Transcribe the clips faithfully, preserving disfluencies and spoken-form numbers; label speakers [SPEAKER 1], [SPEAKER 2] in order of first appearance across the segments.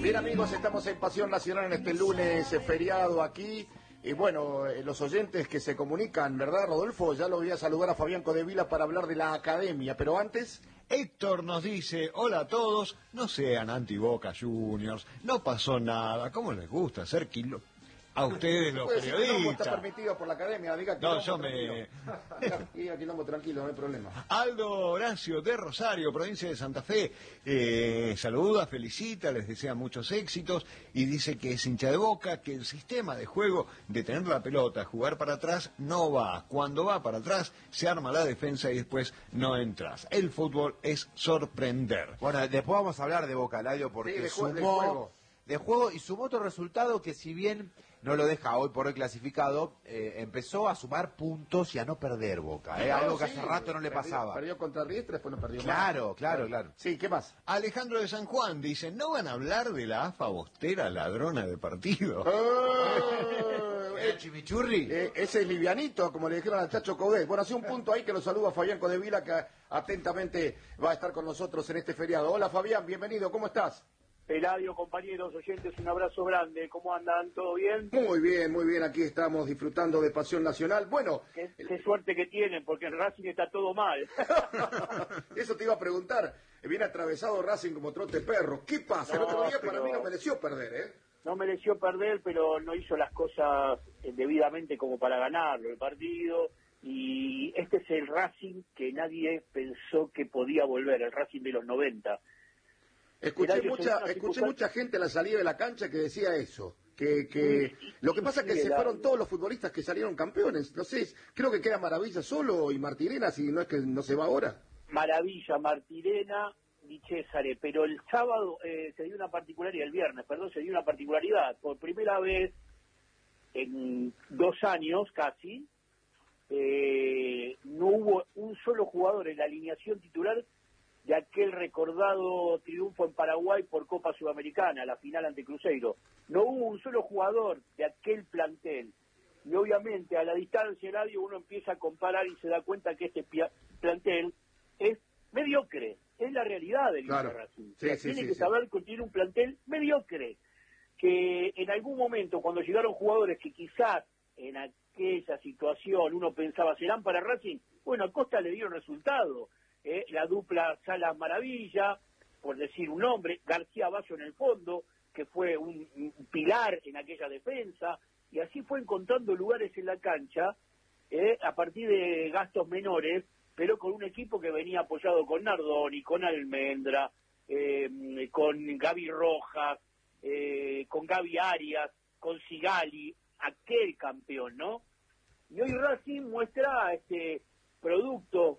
[SPEAKER 1] Bien, amigos, estamos en Pasión Nacional en este lunes eh, feriado aquí. Y bueno, eh, los oyentes que se comunican, ¿verdad, Rodolfo? Ya lo voy a saludar a Fabián Codevila para hablar de la academia, pero antes...
[SPEAKER 2] Héctor nos dice, hola a todos, no sean anti-Boca Juniors, no pasó nada, ¿cómo les gusta hacer kilo? A ustedes los periodistas.
[SPEAKER 1] Está permitido por la academia, diga
[SPEAKER 2] No, yo me...
[SPEAKER 1] Diga quilombo tranquilo, no hay problema.
[SPEAKER 2] Aldo Horacio de Rosario, provincia de Santa Fe, eh, saluda, felicita, les desea muchos éxitos y dice que es hincha de Boca, que el sistema de juego de tener la pelota, jugar para atrás, no va. Cuando va para atrás, se arma la defensa y después no entras. El fútbol es sorprender.
[SPEAKER 3] Bueno, después vamos a hablar de Boca, Ladio, porque
[SPEAKER 1] sí, de
[SPEAKER 3] sumó...
[SPEAKER 1] de juego.
[SPEAKER 3] de juego y sumó otro resultado que, si bien no lo deja hoy por hoy clasificado, eh, empezó a sumar puntos y a no perder Boca, eh,
[SPEAKER 1] no,
[SPEAKER 3] algo que
[SPEAKER 1] sí,
[SPEAKER 3] hace rato no le
[SPEAKER 1] perdió,
[SPEAKER 3] pasaba.
[SPEAKER 1] Perdió contra Riestra, después no perdió
[SPEAKER 3] claro,
[SPEAKER 1] más.
[SPEAKER 3] Claro, claro,
[SPEAKER 1] Sí, ¿qué más?
[SPEAKER 2] Alejandro de San Juan dice, ¿no van a hablar de la AFA Bostera ladrona de partido?
[SPEAKER 1] Oh,
[SPEAKER 3] ¿El chimichurri?
[SPEAKER 1] Eh, ese es livianito, como le dijeron al Chacho Coudet. Bueno, hace un punto ahí que lo saluda Fabián Codevila, que atentamente va a estar con nosotros en este feriado. Hola Fabián, bienvenido, ¿cómo estás?
[SPEAKER 4] Eladio, compañeros, oyentes, un abrazo grande. ¿Cómo andan? ¿Todo bien?
[SPEAKER 1] Muy bien, muy bien. Aquí estamos disfrutando de Pasión Nacional. Bueno...
[SPEAKER 4] Qué, qué suerte que tienen, porque en Racing está todo mal.
[SPEAKER 1] Eso te iba a preguntar. Viene atravesado Racing como trote perro. ¿Qué pasa?
[SPEAKER 4] No,
[SPEAKER 1] El otro día
[SPEAKER 4] pero...
[SPEAKER 1] para mí no mereció perder, ¿eh?
[SPEAKER 4] No mereció perder, pero no hizo las cosas debidamente como para ganarlo el partido. Y este es el Racing que nadie pensó que podía volver, el Racing de los noventa.
[SPEAKER 1] Escuché mucha escuché mucha gente a la salida de la cancha que decía eso, que que sí, sí, lo que pasa es que sí, se la... fueron todos los futbolistas que salieron campeones, no sé, creo que queda Maravilla solo y Martirena, si no es que no se va ahora.
[SPEAKER 4] Maravilla, Martirena, Di Cesare, pero el sábado eh, se dio una particularidad, el viernes, perdón, se dio una particularidad, por primera vez en dos años casi, eh, no hubo un solo jugador en la alineación titular de aquel recordado triunfo en Paraguay por Copa Sudamericana, la final ante Cruzeiro. No hubo un solo jugador de aquel plantel. Y obviamente a la distancia del radio uno empieza a comparar y se da cuenta que este plantel es mediocre. Es la realidad del
[SPEAKER 1] claro.
[SPEAKER 4] Racing.
[SPEAKER 1] Sí, sí,
[SPEAKER 4] tiene
[SPEAKER 1] sí,
[SPEAKER 4] que
[SPEAKER 1] sí.
[SPEAKER 4] saber que tiene un plantel mediocre. Que en algún momento, cuando llegaron jugadores que quizás en aquella situación uno pensaba serán para Racing, bueno, a Costa le dieron resultado. Eh, la dupla Salas Maravilla, por decir un nombre, García Bayo en el fondo, que fue un, un pilar en aquella defensa, y así fue encontrando lugares en la cancha, eh, a partir de gastos menores, pero con un equipo que venía apoyado con Nardoni, con Almendra, eh, con Gaby Rojas, eh, con Gaby Arias, con Sigali, aquel campeón, ¿no? Y hoy Racing muestra este producto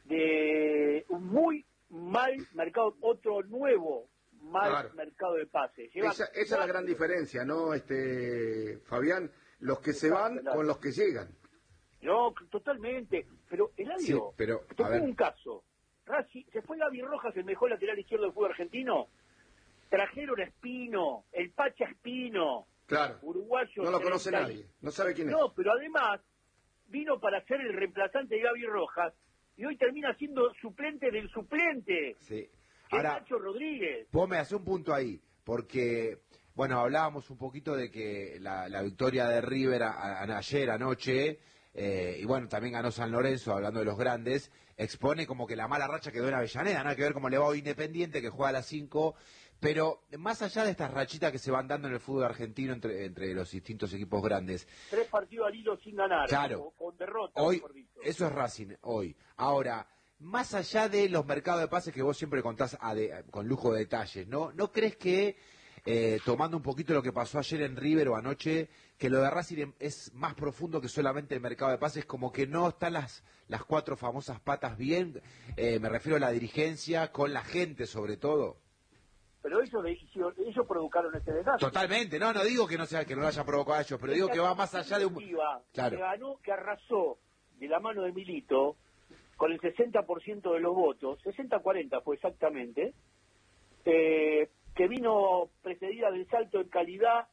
[SPEAKER 4] de un muy mal mercado, otro nuevo mal claro. mercado de pases.
[SPEAKER 1] Lleva esa, esa es la gran diferencia, ¿no, este Fabián? Los que Exacto, se van claro. con los que llegan.
[SPEAKER 4] No, totalmente. Pero, Eladio,
[SPEAKER 1] sí, pero,
[SPEAKER 4] te pongo un caso. Racing, se fue Gaby Rojas, el mejor lateral izquierdo del fútbol argentino. Trajeron a Espino, el Pacha Espino.
[SPEAKER 1] Claro.
[SPEAKER 4] Uruguayo.
[SPEAKER 1] No lo conoce treinta... nadie, no sabe quién es.
[SPEAKER 4] No, pero además vino para ser el reemplazante de Gaby Rojas. Y hoy termina siendo suplente del suplente.
[SPEAKER 3] Sí.
[SPEAKER 4] Ahora, Nacho Rodríguez.
[SPEAKER 3] Vos me hace un punto ahí, porque, bueno, hablábamos un poquito de que la, la victoria de River a, a, ayer, anoche, eh, y bueno, también ganó San Lorenzo, hablando de los grandes, expone como que la mala racha quedó en Avellaneda, no hay que ver cómo le va hoy Independiente, que juega a las cinco, pero más allá de estas rachitas que se van dando en el fútbol argentino entre, entre los distintos equipos grandes.
[SPEAKER 4] Tres partidos al hilo sin ganar,
[SPEAKER 3] claro,
[SPEAKER 4] con, con derrota,
[SPEAKER 3] hoy,
[SPEAKER 4] mejor dicho.
[SPEAKER 3] Eso es Racing, hoy. Ahora, más allá de los mercados de pases que vos siempre contás a de, con lujo de detalles, ¿no? ¿No crees que, eh, tomando un poquito lo que pasó ayer en River o anoche, que lo de Racing es más profundo que solamente el mercado de pases, como que no están las, las cuatro famosas patas bien? Eh, me refiero a la dirigencia, con la gente sobre todo.
[SPEAKER 4] Pero ellos, ellos, ellos provocaron este desastre.
[SPEAKER 3] Totalmente, no, no digo que no sea que no lo haya provocado a ellos, pero digo que va más allá de un...
[SPEAKER 4] Claro. Que ganó, que arrasó de la mano de Milito, con el sesenta por ciento de los votos, sesenta a cuarenta fue exactamente, eh, que vino precedida del salto de calidad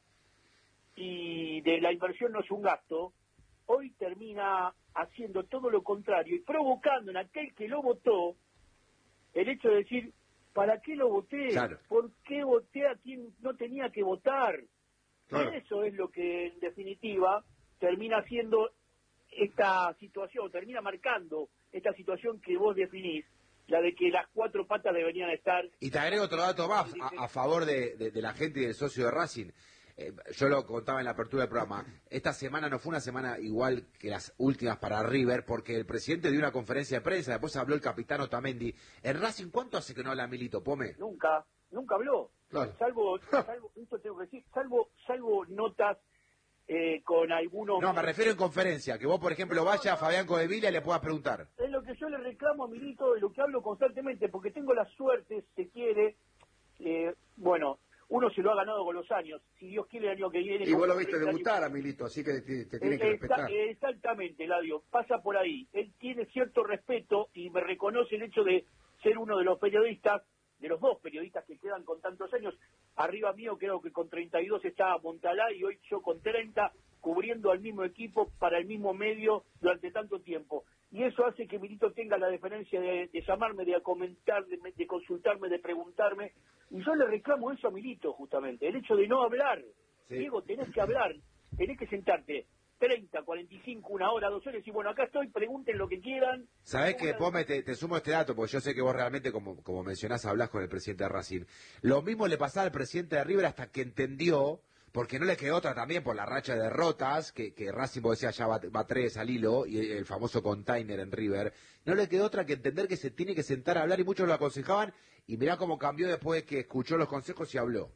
[SPEAKER 4] y de la inversión no es un gasto, hoy termina haciendo todo lo contrario y provocando en aquel que lo votó el hecho de decir, ¿para qué lo voté?
[SPEAKER 3] Claro.
[SPEAKER 4] ¿Por qué voté a quien no tenía que votar?
[SPEAKER 1] Claro.
[SPEAKER 4] Eso es lo que, en definitiva, termina siendo esta situación, termina marcando esta situación que vos definís, la de que las cuatro patas deberían estar...
[SPEAKER 3] Y te agrego otro dato más a, a favor de, de, de la gente y del socio de Racing. Eh, yo lo contaba en la apertura del programa. Esta semana no fue una semana igual que las últimas para River, porque el presidente dio una conferencia de prensa, después habló el capitán Otamendi. ¿En Racing cuánto hace que no habla Milito, Pome?
[SPEAKER 4] Nunca, nunca habló.
[SPEAKER 1] Claro.
[SPEAKER 4] Salvo, salvo, esto tengo que decir, salvo, salvo notas eh, con algunos...
[SPEAKER 3] No, me refiero en conferencia, que vos, por ejemplo, vaya a Fabián Codevilla y le puedas preguntar.
[SPEAKER 4] Es lo que yo le reclamo a Milito, de lo que hablo constantemente, porque tengo la suerte, se quiere, eh, bueno, uno se lo ha ganado con los años, si Dios quiere el año que viene...
[SPEAKER 1] Y vos lo
[SPEAKER 4] con
[SPEAKER 1] viste
[SPEAKER 4] treinta
[SPEAKER 1] debutar
[SPEAKER 4] años,
[SPEAKER 1] a Milito, así que te, te tiene que
[SPEAKER 4] Eh,
[SPEAKER 1] respetar.
[SPEAKER 4] exa- Exactamente, Ladio, pasa por ahí. Él tiene cierto respeto y me reconoce el hecho de ser uno de los periodistas, de los dos periodistas que quedan con tantos años. Arriba mío creo que con treinta y dos estaba Montalá y hoy yo con treinta, cubriendo al mismo equipo para el mismo medio durante tanto tiempo. Y eso hace que Milito tenga la deferencia de, de llamarme, de comentar, de, de consultarme, de preguntarme. Y yo le reclamo eso a Milito, justamente, el hecho de no hablar.
[SPEAKER 3] Sí.
[SPEAKER 4] Diego, tenés que hablar, tenés que sentarte treinta, cuarenta y cinco, una hora, dos horas y decir, bueno, acá estoy, pregunten lo que quieran.
[SPEAKER 3] ¿Sabés qué, Pome? Te, te sumo este dato, porque yo sé que vos realmente, como, como mencionás, hablás con el presidente de Racing. Lo mismo le pasaba al presidente de River hasta que entendió, porque no le quedó otra también por la racha de derrotas, que, que Racing, vos decías, ya va, va tres al hilo, y el, el famoso container en River. No le quedó otra que entender que se tiene que sentar a hablar, y muchos lo aconsejaban, y mirá cómo cambió después de que escuchó los consejos y habló.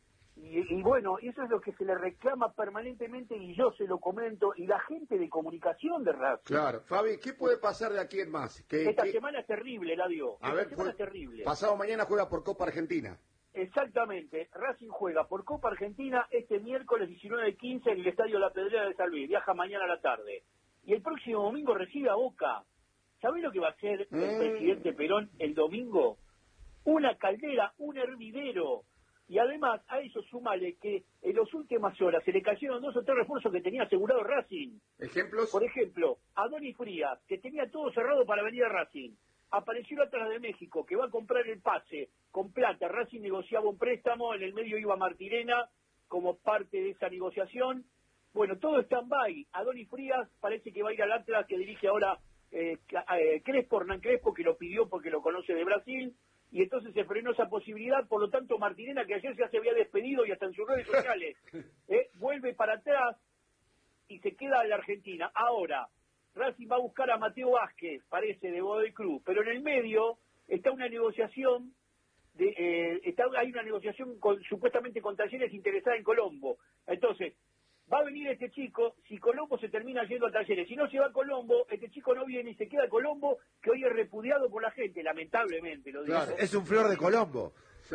[SPEAKER 4] Y, y bueno, eso es lo que se le reclama permanentemente y yo se lo comento, y la gente de comunicación de Racing.
[SPEAKER 1] Claro. Fabi, ¿qué puede pasar de aquí en más? ¿Qué,
[SPEAKER 4] Esta
[SPEAKER 1] qué-
[SPEAKER 4] semana es terrible, Ladio.
[SPEAKER 1] A
[SPEAKER 4] Esta
[SPEAKER 1] ver,
[SPEAKER 4] semana
[SPEAKER 1] pues,
[SPEAKER 4] es terrible.
[SPEAKER 1] pasado mañana juega por Copa Argentina.
[SPEAKER 4] Exactamente. Racing juega por Copa Argentina este miércoles diecinueve quince en el Estadio La Pedrera de San Luis. Viaja mañana a la tarde. Y el próximo domingo recibe a Boca. ¿Sabés lo que va a hacer el
[SPEAKER 1] Mm.
[SPEAKER 4] presidente Perón el domingo? Una caldera, un hervidero. Y además a eso súmale que en las últimas horas se le cayeron dos o tres refuerzos que tenía asegurado Racing.
[SPEAKER 1] ¿Ejemplos?
[SPEAKER 4] Por ejemplo, Adonis Frías, que tenía todo cerrado para venir a Racing. Apareció atrás de México, que va a comprar el pase con plata. Racing negociaba un préstamo, en el medio iba Martirena como parte de esa negociación. Bueno, todo está en stand-by. Adonis Frías parece que va a ir al Atlas, que dirige ahora eh, eh, Crespo, Hernán Crespo, que lo pidió porque lo conoce de Brasil. Y entonces se frenó esa posibilidad, por lo tanto Martirena, que ayer ya se había despedido y hasta en sus redes sociales, eh, vuelve para atrás y se queda en la Argentina. Ahora, Racing va a buscar a Mateo Vázquez, parece, de Godoy Cruz, pero en el medio está una negociación, de, eh, está, hay una negociación con, supuestamente con Talleres interesada en Colombo. Entonces, va a venir este chico, si Colombo se termina yendo a Talleres, si no se va a Colombo, este chico no viene y se queda a Colombo, que hoy es repudiado por la gente, lamentablemente lo digo.
[SPEAKER 1] Claro.
[SPEAKER 3] Es un flor de Colombo.
[SPEAKER 1] Sí.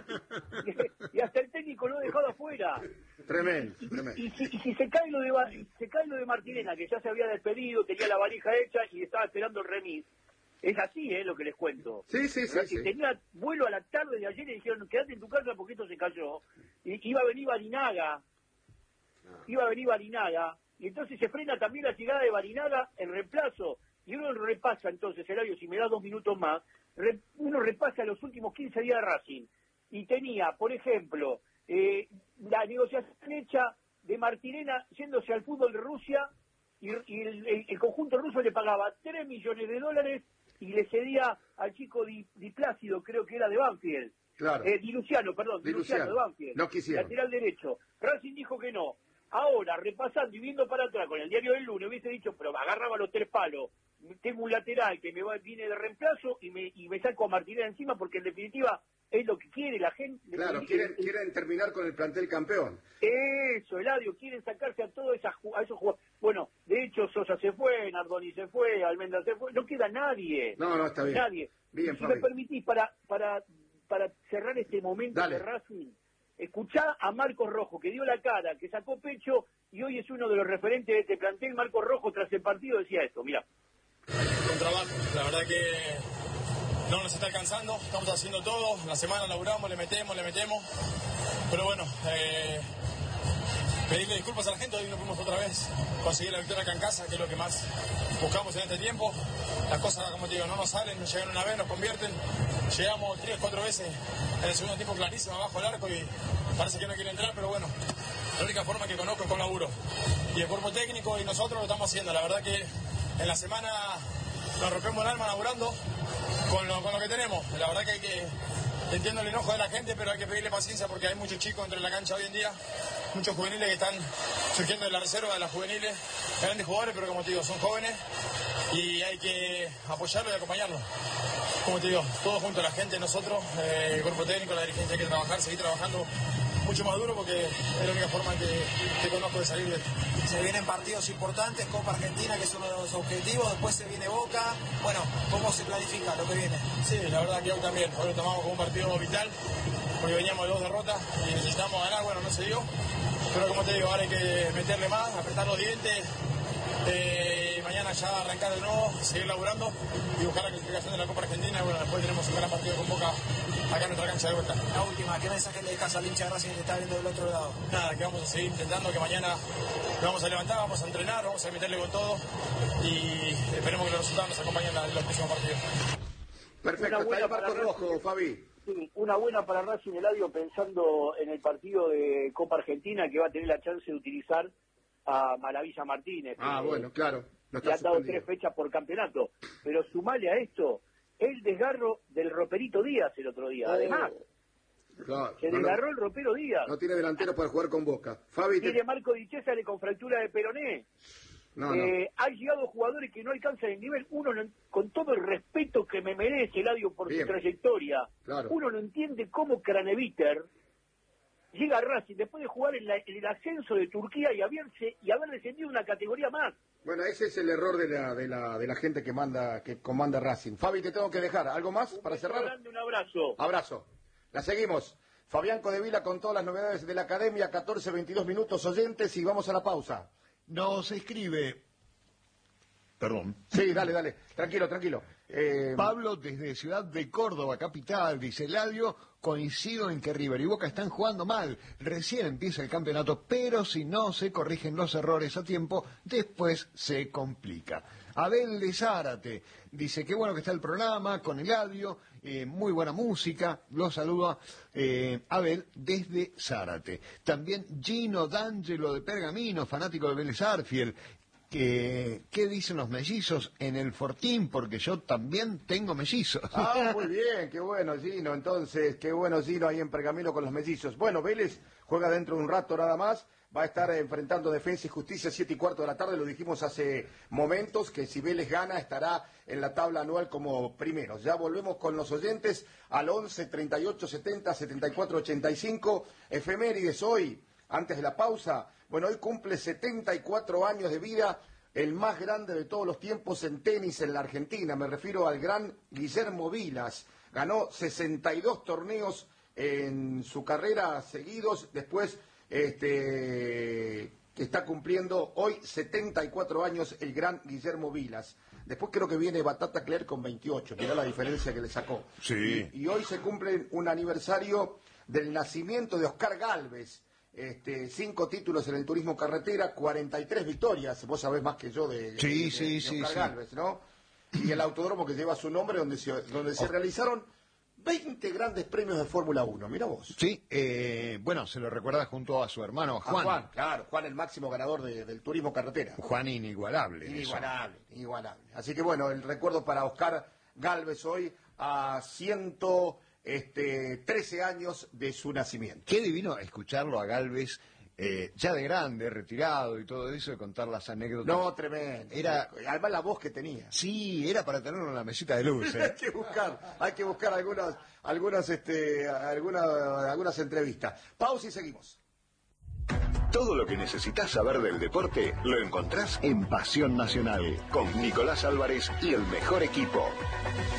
[SPEAKER 4] Y hasta el técnico lo ha dejado afuera.
[SPEAKER 1] Tremendo,
[SPEAKER 4] Y,
[SPEAKER 1] tremendo.
[SPEAKER 4] y si, y si se cae lo de Ba- se cae lo de Martirena, que ya se había despedido, tenía la valija hecha y estaba esperando el remis. Es así, ¿eh? Lo que les cuento.
[SPEAKER 1] Sí, sí, sí,
[SPEAKER 4] Racing
[SPEAKER 1] sí.
[SPEAKER 4] tenía vuelo a la tarde de ayer y dijeron, quédate en tu casa porque esto se cayó. Y iba a venir Barinaga. Iba a venir Barinaga. Y entonces se frena también la llegada de Barinaga, el reemplazo. Y uno repasa entonces, Eladio, si me da dos minutos más, re- uno repasa los últimos quince días de Racing. Y tenía, por ejemplo, eh, la negociación hecha de Martirena yéndose al fútbol de Rusia y, y el, el- el conjunto ruso le pagaba tres millones de dólares y le cedía al chico Di, Di Plácido, creo que era de Banfield.
[SPEAKER 1] Claro.
[SPEAKER 4] Eh, Di Luciano, perdón,
[SPEAKER 1] Di
[SPEAKER 4] Di Luciano,
[SPEAKER 1] Luciano.
[SPEAKER 4] de Banfield.
[SPEAKER 1] No quisieron.
[SPEAKER 4] Lateral derecho. Racing dijo que no. Ahora, repasando y viendo para atrás con el diario del lunes, hubiese dicho, pero agarraba los tres palos. Tengo un lateral que me va, viene de reemplazo y me, y me saco a Martínez encima porque en definitiva es lo que quiere la gente.
[SPEAKER 1] Claro,
[SPEAKER 4] Eh,
[SPEAKER 1] quieren,
[SPEAKER 4] eh,
[SPEAKER 1] quieren terminar con el plantel campeón.
[SPEAKER 4] Eso, Eladio, quieren sacarse a todos esas, ju- a esos jugadores. Bueno, de hecho Sosa se fue, Nardoni se fue, Almendra se fue, no queda nadie.
[SPEAKER 1] No, no, está bien.
[SPEAKER 4] Nadie.
[SPEAKER 1] Bien,
[SPEAKER 4] si
[SPEAKER 1] Fabi.
[SPEAKER 4] me permitís, para, para, para cerrar este momento
[SPEAKER 1] Dale.
[SPEAKER 4] de Racing, escuchá a Marcos Rojo, que dio la cara, que sacó pecho y hoy es uno de los referentes de este plantel. Marcos Rojo tras el partido decía esto, mira.
[SPEAKER 5] Con trabajo, la verdad que no nos está alcanzando, estamos haciendo todo, la semana laburamos, le metemos, le metemos, pero bueno, eh, pedirle disculpas a la gente. Hoy no pudimos otra vez conseguir la victoria acá en casa, que es lo que más buscamos en este tiempo. Las cosas, como te digo, no nos salen, nos llegan una vez, nos convierten. Llegamos tres, cuatro veces en el segundo tiempo clarísimo abajo del arco y parece que no quiere entrar, pero bueno, la única forma que conozco es con laburo. Y el cuerpo técnico y nosotros lo estamos haciendo. La verdad que en la semana nos rompemos el alma laburando con lo, con lo que tenemos. La verdad que hay que... Entiendo el enojo de la gente, pero hay que pedirle paciencia porque hay muchos chicos dentro de la cancha hoy en día, muchos juveniles que están surgiendo de la reserva de las juveniles, grandes jugadores, pero como te digo, son jóvenes y hay que apoyarlos y acompañarlos. Como te digo, todos juntos, la gente, nosotros, eh, el cuerpo técnico, la dirigencia, hay que trabajar, seguir trabajando mucho más duro porque es la única forma que, que conozco de salir de esto.
[SPEAKER 6] Se vienen partidos importantes, Copa Argentina, que es uno de los objetivos, después se viene Boca. Bueno, ¿cómo se planifica lo que viene?
[SPEAKER 5] Sí, la verdad que hoy también, hoy lo tomamos como un partido vital, porque veníamos de dos derrotas y necesitamos ganar, bueno, no se dio, pero como te digo, ahora hay que meterle más, apretar los dientes, eh, mañana ya arrancar de nuevo, seguir laburando y buscar la clasificación de la Copa Argentina y bueno, después tenemos un gran partido con Boca acá en nuestra cancha de vuelta.
[SPEAKER 6] La última, ¿qué mensaje le dejas al hincha de Racing que está viendo del otro lado?
[SPEAKER 5] Nada, que vamos a seguir intentando, que mañana nos vamos a levantar, vamos a entrenar, vamos a meterle con todo y esperemos que los resultados nos acompañen en los próximos partidos.
[SPEAKER 1] Perfecto, está el marco rojo, Fabi.
[SPEAKER 4] Sí, una buena para Racing, Eladio, pensando en el partido de Copa Argentina que va a tener la chance de utilizar a Maravilla Martínez.
[SPEAKER 1] Ah,
[SPEAKER 4] que,
[SPEAKER 1] bueno, claro. No
[SPEAKER 4] le han dado tres fechas por campeonato. Pero sumale a esto el desgarro del Roperito Díaz el otro día.
[SPEAKER 1] Oh,
[SPEAKER 4] Además,
[SPEAKER 1] claro,
[SPEAKER 4] se
[SPEAKER 1] no,
[SPEAKER 4] desgarró
[SPEAKER 1] no,
[SPEAKER 4] el Ropero Díaz.
[SPEAKER 1] No tiene delantero para jugar con Boca. Fabi,
[SPEAKER 4] Tiene
[SPEAKER 1] te...
[SPEAKER 4] Marco Di Cesare con fractura de peroné.
[SPEAKER 1] No,
[SPEAKER 4] eh, no. Han llegado jugadores que no alcanzan el nivel. Uno, no, con todo el respeto que me merece Eladio por
[SPEAKER 1] Bien.
[SPEAKER 4] su trayectoria,
[SPEAKER 1] Claro.
[SPEAKER 4] uno no entiende cómo Craneviter llega a Racing después de jugar en, la, en el ascenso de Turquía y haberse y haber descendido una categoría más.
[SPEAKER 1] Bueno, ese es el error de la, de la, de la gente que manda, que comanda Racing. Fabi, te tengo que dejar. ¿Algo más
[SPEAKER 4] Un
[SPEAKER 1] para
[SPEAKER 4] beso
[SPEAKER 1] cerrar?
[SPEAKER 4] grande, un abrazo.
[SPEAKER 1] Abrazo. La seguimos. Fabián Codevila con todas las novedades de la academia, catorce, veintidós minutos oyentes y vamos a la pausa.
[SPEAKER 2] Nos escribe, perdón,
[SPEAKER 1] Sí, dale, dale. Tranquilo, tranquilo. Eh,
[SPEAKER 2] Pablo desde Ciudad de Córdoba, capital, dice Eladio, coincido en que River y Boca están jugando mal. Recién empieza el campeonato, pero si no se corrigen los errores a tiempo, después se complica. Abel de Zárate dice que bueno que está el programa con Eladio, eh, muy buena música. Lo saluda eh, Abel desde Zárate. También Gino D'Angelo de Pergamino, fanático de Vélez Arfiel. Que, ¿Qué dicen los mellizos en el Fortín? Porque yo también tengo mellizos.
[SPEAKER 1] Ah, muy bien, qué bueno, Gino. Entonces, qué bueno, Gino, ahí en Pergamino con los mellizos. Bueno, Vélez juega dentro de un rato nada más. Va a estar enfrentando Defensa y Justicia siete y cuarto de la tarde. Lo dijimos hace momentos, que si Vélez gana estará en la tabla anual como primero. Ya volvemos con los oyentes al once, treinta y ocho, setenta, setenta y cuatro, ochenta y cinco. Efemérides hoy, antes de la pausa. Bueno, hoy cumple setenta y cuatro años de vida, el más grande de todos los tiempos en tenis en la Argentina. Me refiero al gran Guillermo Vilas. Ganó sesenta y dos torneos en su carrera seguidos. Después, este, que está cumpliendo hoy setenta y cuatro años el gran Guillermo Vilas. Después creo que viene Batata Cler con veintiocho. Mirá la diferencia que le sacó.
[SPEAKER 2] Sí.
[SPEAKER 1] Y, y hoy se cumple un aniversario del nacimiento de Oscar Gálvez. Este, cinco títulos en el turismo carretera, cuarenta y tres victorias, vos sabés más que yo de,
[SPEAKER 2] Sí,
[SPEAKER 1] de,
[SPEAKER 2] sí,
[SPEAKER 1] de
[SPEAKER 2] sí,
[SPEAKER 1] Oscar
[SPEAKER 2] sí.
[SPEAKER 1] Gálvez, ¿no? Y el autódromo que lleva su nombre, donde se, donde se realizaron veinte grandes premios de Fórmula uno, mira vos.
[SPEAKER 2] Sí, eh, bueno, se lo recuerda junto a su hermano
[SPEAKER 1] A
[SPEAKER 2] Juan.
[SPEAKER 1] Juan, claro, Juan el máximo ganador de- del turismo carretera.
[SPEAKER 2] Juan inigualable. eso.
[SPEAKER 1] Inigualable, inigualable. Así que bueno, el recuerdo para Oscar Gálvez hoy a ciento trece años de su nacimiento.
[SPEAKER 2] Qué divino escucharlo a Gálvez, eh, ya de grande, retirado y todo eso, de contar las anécdotas.
[SPEAKER 1] No, tremendo.
[SPEAKER 2] Era-
[SPEAKER 1] Además la voz que tenía.
[SPEAKER 2] Sí, era para tenerlo en la mesita de luz.
[SPEAKER 1] Hay
[SPEAKER 2] ¿eh?
[SPEAKER 1] que buscar, hay que buscar algunas, algunas, este, algunas, algunas entrevistas. Pausa y seguimos.
[SPEAKER 7] Todo lo que necesitas saber del deporte lo encontrás en Pasión Nacional con Nicolás Álvarez y el mejor equipo.